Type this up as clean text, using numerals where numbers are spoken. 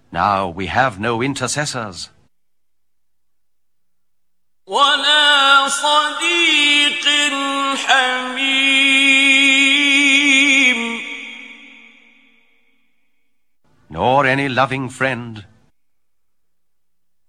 Now we have no intercessors. ولا صديق حميم Nor any loving friend.